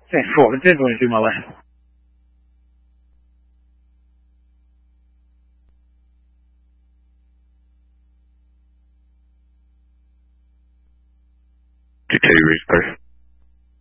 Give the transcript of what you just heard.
再说了这东西嘛喂。 Detail respect.